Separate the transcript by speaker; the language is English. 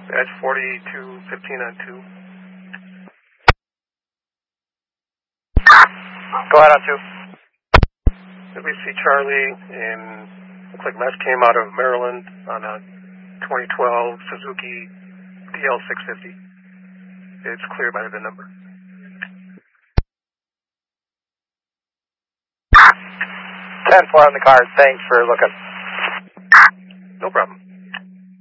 Speaker 1: Edge 4215 on 2.
Speaker 2: Go ahead on 2.
Speaker 1: We see Charlie, and looks like last came out of Maryland on a 2012 Suzuki DL650. It's clear by the number.
Speaker 2: 10-4 on the card. Thanks for looking.
Speaker 1: No problem.